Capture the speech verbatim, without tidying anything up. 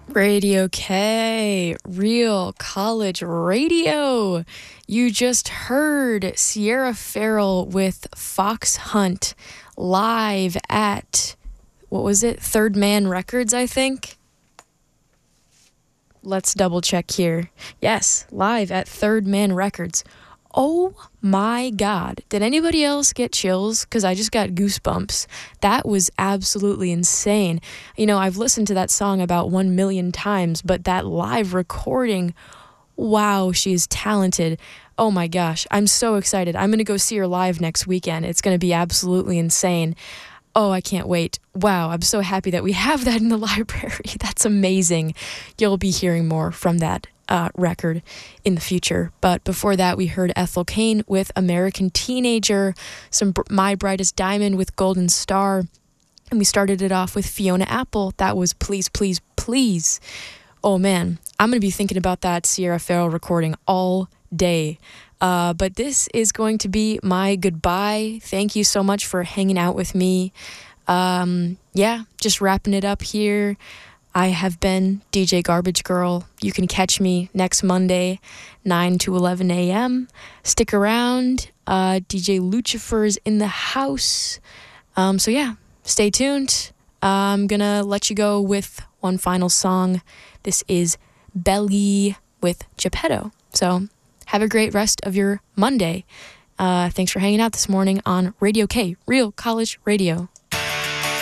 Radio K, Real College Radio. You just heard Sierra Farrell with Fox Hunt live at, what was it, Third Man Records, I think? Let's double check here. Yes, live at Third Man Records. Oh my God. Did anybody else get chills? Because I just got goosebumps. That was absolutely insane. You know, I've listened to that song about one million times, but that live recording, wow, she's talented. Oh my gosh, I'm so excited. I'm going to go see her live next weekend. It's going to be absolutely insane. Oh, I can't wait. Wow, I'm so happy that we have that in the library. That's amazing. You'll be hearing more from that Uh, record in the future. But before that, we heard Ethel Cain with American Teenager, some Br- My Brightest Diamond with Golden Star, and we started it off with Fiona Apple. That was Please, Please, Please. Oh man, I'm going to be thinking about that Sierra Farrell recording all day. Uh, but this is going to be my goodbye. Thank you so much for hanging out with me. Um, yeah, just wrapping it up here. I have been D J Garbage Girl. You can catch me next Monday, nine to eleven a.m. Stick around. Uh, D J Lucifer's in the house. Um, so yeah, stay tuned. I'm going to let you go with one final song. This is Belly with Geppetto. So have a great rest of your Monday. Uh, thanks for hanging out this morning on Radio K, Real College Radio.